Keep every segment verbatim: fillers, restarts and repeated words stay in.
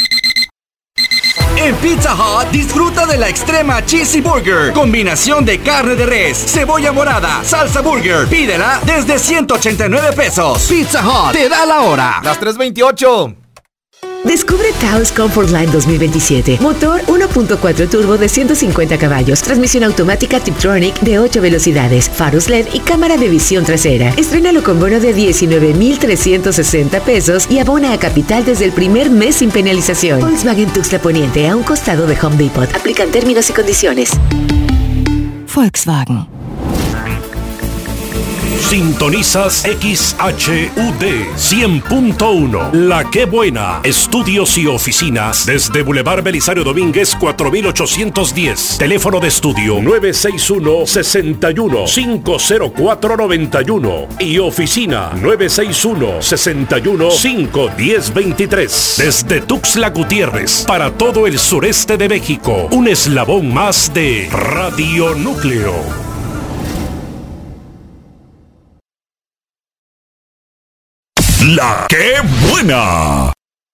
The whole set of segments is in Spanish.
En Pizza Hut, disfruta de la extrema Cheesy Burger. Combinación de carne de res, cebolla morada, salsa burger. Pídela desde ciento ochenta y nueve pesos. Pizza Hut te da la hora. Las tres veintiocho. Descubre Taos Comfortline dos mil veintisiete. Motor uno punto cuatro turbo de ciento cincuenta caballos. Transmisión automática Tiptronic de ocho velocidades. Faros L E D y cámara de visión trasera. Estrénalo con bono de diecinueve mil trescientos sesenta pesos y abona a capital desde el primer mes sin penalización. Volkswagen Tuxtla Poniente, a un costado de Home Depot. Aplican términos y condiciones. Volkswagen. Sintonizas X H U D cien punto uno. La Que Buena. Estudios y oficinas desde Boulevard Belisario Domínguez cuatro mil ochocientos diez. Teléfono de estudio nueve seis uno, seis uno, cinco cero cuatro, nueve uno y oficina nueve seis uno, seis uno, cinco uno cero, dos tres. Desde Tuxtla Gutiérrez para todo el sureste de México. Un eslabón más de Radio Núcleo. La Que Buena.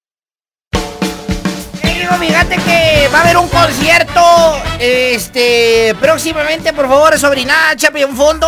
Hey, digo, fíjate que va a haber un concierto este próximamente, por favor, sobrinada, échame un fondo.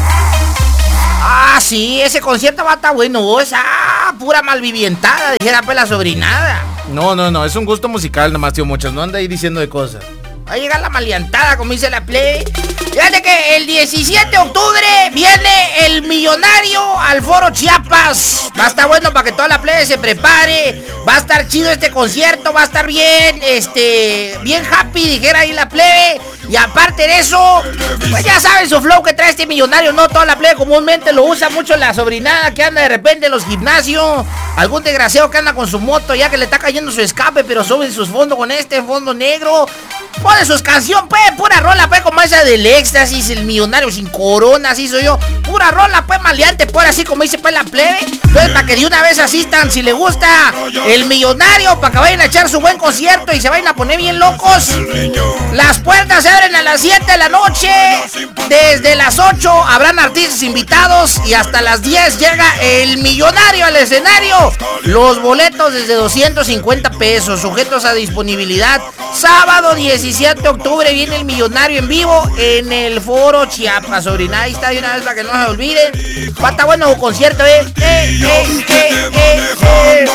Ah, sí, ese concierto va a estar bueno. Esa ah, pura malvivientada, dijera pues la sobrinada. No, no, no, es un gusto musical nomás, tío Muchas. No anda ahí diciendo de cosas. Va a llegar la maleantada, como dice la Play. Fíjate que el diecisiete de octubre viene el Millonario al Foro Chiapas. Va a estar bueno para que toda la Play se prepare. Va a estar chido este concierto, va a estar bien, este, bien happy, dijera ahí la Plebe. Y aparte de eso, pues ya saben su flow que trae este Millonario, ¿no? Toda la Plebe comúnmente lo usa mucho la sobrinada que anda de repente en los gimnasios. Algún desgraciado que anda con su moto ya que le está cayendo su escape, pero suben sus fondos con este fondo negro. Pone sus canciones, pues, pura rola, pues, como esa del éxtasis, el Millonario sin corona, así soy yo. Pura rola, pues, maleante, pues, así como dice, pues, la Plebe. Entonces, para que de una vez asistan, si les gusta el Millonario, para que vayan a echar su buen concierto y se vayan a poner bien locos. Las puertas se abren a las siete de la noche. Desde las ocho habrán artistas invitados y hasta las diez llega el Millonario al escenario. Los boletos desde doscientos cincuenta pesos, sujetos a disponibilidad. Sábado diecisiete de octubre viene el Millonario en vivo en el Foro Chiapas, sobrina. Ahí está de una vez para que no se olviden. Va a estar bueno el concierto, eh. Eh, eh, eh, eh, eh.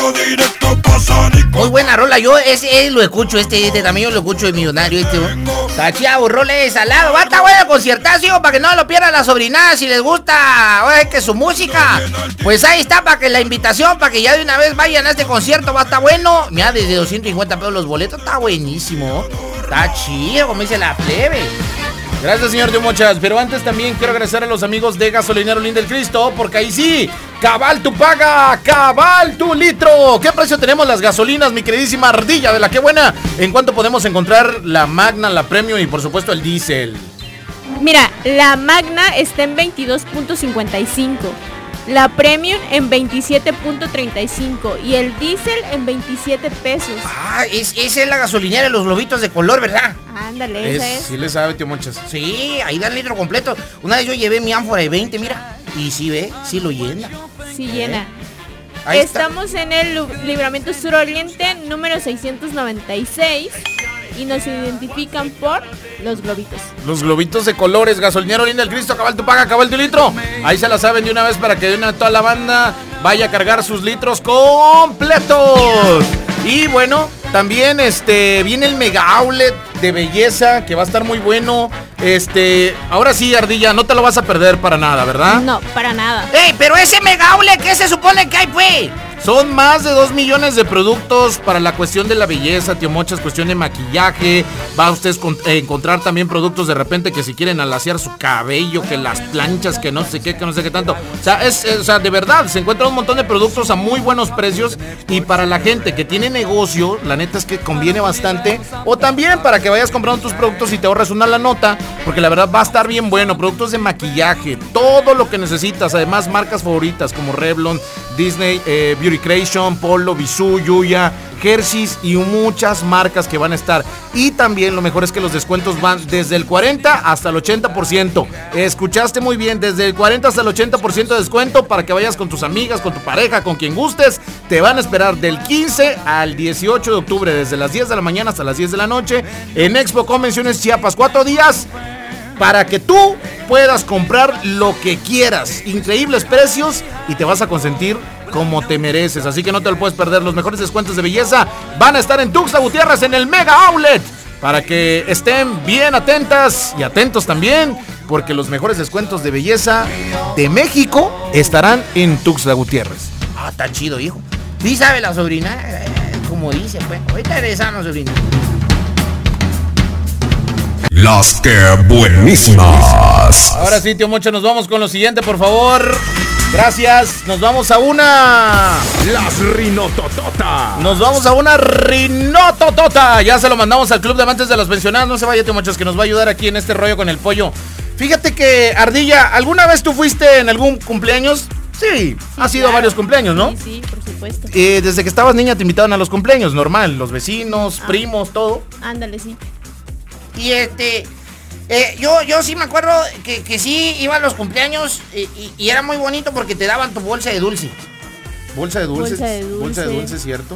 Muy buena rola, yo ese eh, lo escucho, este, este también yo lo escucho de Millonario, este. Está chiavo, rola de salado. Va a estar bueno el conciertacio para que no lo pierdan las sobrinadas. Si les gusta, oye, que su música, pues ahí está para que la invitación, para que ya de una vez vayan a este concierto. Va a estar bueno. Mira, desde doscientos cincuenta pesos los boletos, está buenísimo. Está chido, como dice la Plebe. Gracias, señor Tío Muchas. Pero antes también quiero agradecer a los amigos de Gasolinero Lin del Cristo, porque ahí sí, cabal tu paga, cabal tu litro. ¿Qué precio tenemos las gasolinas, mi queridísima ardilla de la Que Buena? ¿En cuánto podemos encontrar la Magna, la Premium y por supuesto el diésel? Mira, la Magna está en veintidós punto cincuenta y cinco, la Premium en veintisiete punto treinta y cinco y el diésel en veintisiete pesos. Ah, es, esa es la gasolinera de los globitos de color, ¿verdad? Ándale, esa es. Sí le sabe, Tío Muchas. Sí, ahí da el litro completo. Una vez yo llevé mi ánfora de veinte, mira, y sí ve, sí lo llena. Sí llena. Ahí Estamos está. en el Libramiento Suroriente número seiscientos noventa y seis y nos identifican por los globitos. Los globitos de colores, Gasolinero Lin del Cristo, cabal tu paga, cabal tu litro. Ahí se la saben de una vez para que de una toda la banda vaya a cargar sus litros completos. Y bueno, también este viene el Mega Outlet de belleza, que va a estar muy bueno. Este, ahora sí, Ardilla, no te lo vas a perder para nada, ¿verdad? No, para nada. ¡Ey, pero ese Mega Outlet, ¿qué se supone que hay, pues? Son más de dos millones de productos para la cuestión de la belleza, Tío Muchas, cuestión de maquillaje. Va a ustedes a encontrar también productos de repente que si quieren alaciar su cabello, que las planchas, que no sé qué, que no sé qué tanto. O sea, es, es, o sea, de verdad, se encuentran un montón de productos a muy buenos precios. Y para la gente que tiene negocio, la neta es que conviene bastante. O también para que vayas comprando tus productos y te ahorres una la nota, porque la verdad va a estar bien bueno. Productos de maquillaje, todo lo que necesitas. Además, marcas favoritas como Revlon, Disney eh, Beauty Creation, Polo, Bisú, Yuya, Hershey's y muchas marcas que van a estar. Y también lo mejor es que los descuentos van desde el cuarenta hasta el ochenta por ciento. Escuchaste muy bien, desde el cuarenta hasta el ochenta por ciento de descuento para que vayas con tus amigas, con tu pareja, con quien gustes. Te van a esperar del quince al dieciocho de octubre, desde las diez de la mañana hasta las diez de la noche, en Expo Convenciones Chiapas. Cuatro días para que tú puedas comprar lo que quieras. Increíbles precios y te vas a consentir como te mereces. Así que no te lo puedes perder. Los mejores descuentos de belleza van a estar en Tuxtla Gutiérrez, en el Mega Outlet. Para que estén bien atentas y atentos también, porque los mejores descuentos de belleza de México estarán en Tuxtla Gutiérrez. Ah, está chido, hijo. ¿Sí sabe la sobrina? Eh, como dice, pues. Ahorita regresamos, sobrina. Las que buenísimas. Ahora sí, tío Mocho, nos vamos con lo siguiente, por favor. Gracias. Nos vamos a una... Las Rinototota. Nos vamos a una Rinototota. Ya se lo mandamos al Club de Amantes de las Pensionadas. No se vaya, tío Mocho, que nos va a ayudar aquí en este rollo con el pollo. Fíjate que, Ardilla, ¿alguna vez tú fuiste en algún cumpleaños? Sí, sí, ha sido claro. Varios cumpleaños, ¿no? Sí, sí, por supuesto. Eh, desde que estabas niña te invitaban a los cumpleaños, normal. Los vecinos, ah. primos, todo. Ándale, sí. Y este... Eh, yo, yo sí me acuerdo que, que sí iba a los cumpleaños y, y, y era muy bonito porque te daban tu bolsa de dulce. Bolsa de dulce. Bolsa de dulce. Bolsa de dulce, cierto.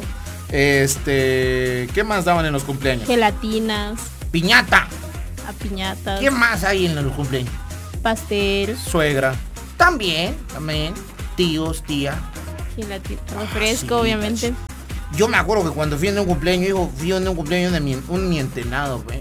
Este, ¿qué más daban en los cumpleaños? Gelatinas. Piñata. A piñatas. ¿Qué más hay en los cumpleaños? Pastel. Suegra. También, también. Tíos, tía. Gelatina. Refresco, ah, sí, obviamente. Yo me acuerdo que cuando fui en un cumpleaños, hijo, fui en un cumpleaños de mi, un mientenado, güey.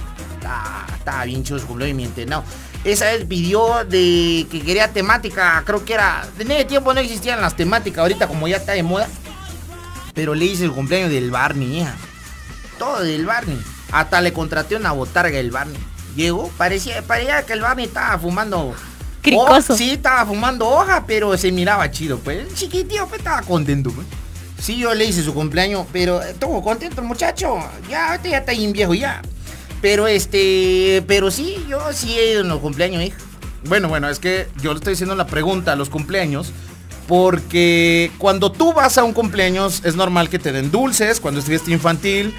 Ah, estaba bien chido su cumpleaños de mi entrenado. Esa vez pidió de que quería temática, creo que era... En ese tiempo no existían las temáticas, ahorita como ya está de moda. Pero le hice el cumpleaños del Barney, hija. Todo del Barney. Hasta le contraté una botarga del Barney. Llegó, parecía, parecía que el Barney estaba fumando... Cricoso. Oh, sí, estaba fumando hoja, pero se miraba chido, pues. El chiquitío, pues, estaba contento, pues. Sí, yo le hice su cumpleaños, pero estuvo contento el muchacho. Ya, ahorita ya está bien viejo, ya. Pero este, pero sí, yo sí he ido en los cumpleaños, hija. Bueno, bueno, es que yo le estoy haciendo la pregunta a los cumpleaños, porque cuando tú vas a un cumpleaños es normal que te den dulces, cuando es fiesta infantil,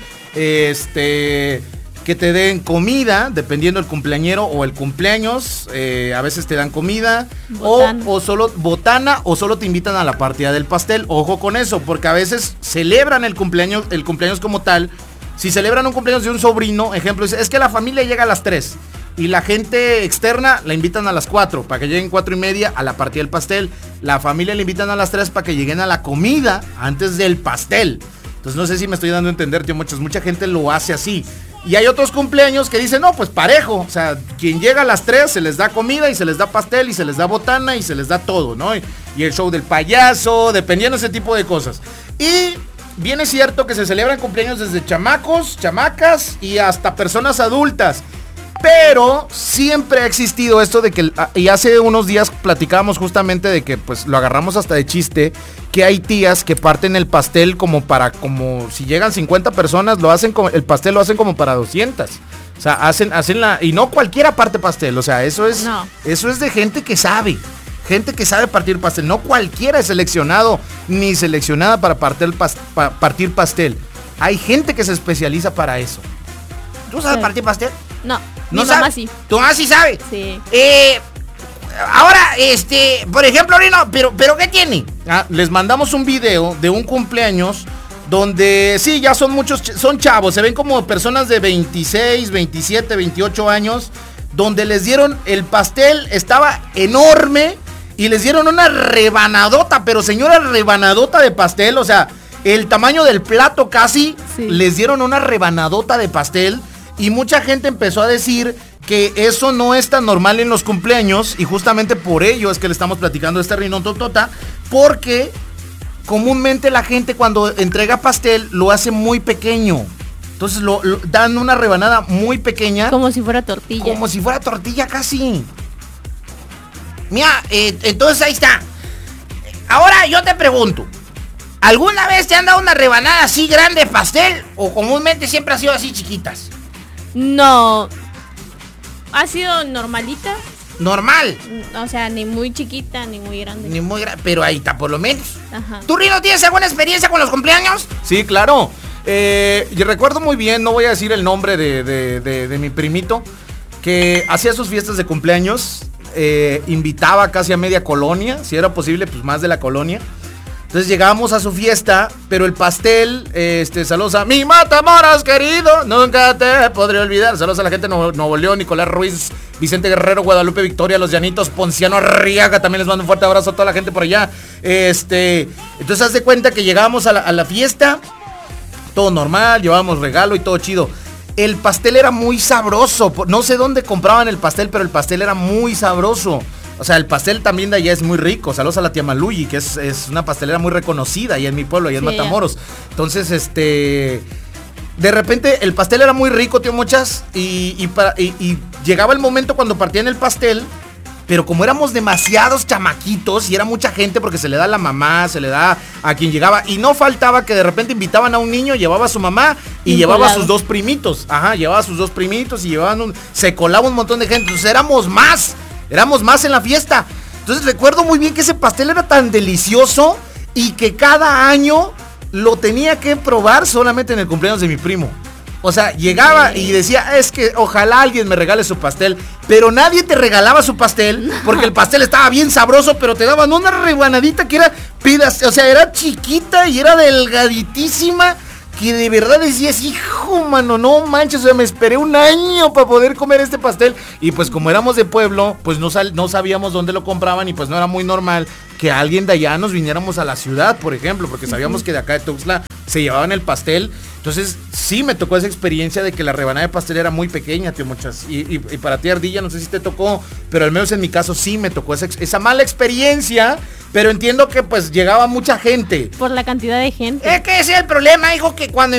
este, que te den comida, dependiendo del cumpleañero o el cumpleaños, eh, a veces te dan comida, o, o solo botana, o solo te invitan a la partida del pastel. Ojo con eso, porque a veces celebran el cumpleaños, el cumpleaños como tal. Si celebran un cumpleaños de un sobrino, ejemplo, es que la familia llega a las tres y la gente externa la invitan a las cuatro para que lleguen cuatro y media a la partida del pastel. La familia le invitan a las tres para que lleguen a la comida antes del pastel. Entonces no sé si me estoy dando a entender, tío Mochos, mucha gente lo hace así. Y hay otros cumpleaños que dicen, no, pues parejo, o sea, quien llega a las tres se les da comida y se les da pastel y se les da botana y se les da todo, ¿no? Y, y el show del payaso, dependiendo de ese tipo de cosas. Y... bien es cierto que se celebran cumpleaños desde chamacos, chamacas y hasta personas adultas. Pero siempre ha existido esto de que, y hace unos días platicábamos justamente de que pues lo agarramos hasta de chiste, que hay tías que parten el pastel como para, como si llegan cincuenta personas, lo hacen como, el pastel lo hacen como para doscientas. O sea, hacen, hacen la, y no cualquiera parte pastel, o sea, eso es, no. Eso es de gente que sabe. Gente que sabe partir pastel. No cualquiera es seleccionado ni seleccionada para partir, pas, para partir pastel. Hay gente que se especializa para eso. ¿Tú sabes sí. partir pastel? No, ¿No mi mamá sí. ¿Tu mamá sí sabe? Sí. Eh, ahora, este, por ejemplo, Rino, pero, pero ¿qué tiene? Ah, les mandamos un video de un cumpleaños donde, sí, ya son muchos, son chavos. Se ven como personas de veintiséis, veintisiete, veintiocho años, donde les dieron el pastel, estaba enorme. Y les dieron una rebanadota, pero señora, rebanadota de pastel, o sea, el tamaño del plato casi, sí. Les dieron una rebanadota de pastel y mucha gente empezó a decir que eso no es tan normal en los cumpleaños y justamente por ello es que le estamos platicando este Rinototota, porque comúnmente la gente cuando entrega pastel lo hace muy pequeño. Entonces lo, lo dan una rebanada muy pequeña. Como si fuera tortilla. Como si fuera tortilla casi. Mira, eh, entonces ahí está. Ahora yo te pregunto, ¿alguna vez te han dado una rebanada así grande de pastel? ¿O comúnmente siempre ha sido así chiquitas? No. Ha sido normalita. Normal. O sea, ni muy chiquita, ni muy grande. Ni muy grande, pero ahí está por lo menos. Ajá. ¿Tú, Rino, tienes alguna experiencia con los cumpleaños? Sí, claro. Eh, yo recuerdo muy bien, no voy a decir el nombre de, de, de, de mi primito, que hacía sus fiestas de cumpleaños, eh, invitaba casi a media colonia, si era posible, pues más de la colonia. Entonces llegábamos a su fiesta, pero el pastel, este, saludos a mi Matamoros querido, nunca te podré olvidar. Saludos a la gente de Nuevo, Nuevo León, Nicolás Ruiz, Vicente Guerrero, Guadalupe Victoria, Los Llanitos, Ponciano Arriaga, también les mando un fuerte abrazo a toda la gente por allá. Este, entonces haz de cuenta que llegábamos a la, a la fiesta, todo normal, llevábamos regalo y todo chido. El pastel era muy sabroso, no sé dónde compraban el pastel, pero el pastel era muy sabroso. O sea, el pastel también de allá es muy rico. Saludos a la tía Maluyi, que es, es una pastelera muy reconocida allá en mi pueblo, allá en sí, Matamoros. Entonces, este... de repente, el pastel era muy rico, tío Mochas, y, y, para, y, y llegaba el momento cuando partían el pastel, pero como éramos demasiados chamaquitos y era mucha gente porque se le da a la mamá, se le da a quien llegaba, y no faltaba que de repente invitaban a un niño, llevaba a su mamá y Vinculado. llevaba a sus dos primitos. Ajá, llevaba a sus dos primitos y llevaban un... se colaba un montón de gente, entonces éramos más... Éramos más en la fiesta. Entonces recuerdo muy bien que ese pastel era tan delicioso y que cada año lo tenía que probar solamente en el cumpleaños de mi primo. O sea, llegaba y decía, es que ojalá alguien me regale su pastel. Pero nadie te regalaba su pastel porque el pastel estaba bien sabroso, pero te daban una rebanadita que era pidas, o sea, era chiquita y era delgaditísima. Que de verdad decías, hijo, mano, no manches, o sea, me esperé un año para poder comer este pastel. Y pues como éramos de pueblo, pues no, sal, no sabíamos dónde lo compraban y pues no era muy normal que alguien de allá nos viniéramos a la ciudad, por ejemplo, porque sabíamos que de acá de Tuxtla se llevaban el pastel. Entonces sí me tocó esa experiencia de que la rebanada de pastel era muy pequeña, tío Muchas. Y, y, y para ti, Ardilla, no sé si te tocó, pero al menos en mi caso sí me tocó esa, esa mala experiencia. Pero entiendo que pues llegaba mucha gente. Por la cantidad de gente. Es que ese es el problema, hijo, que cuando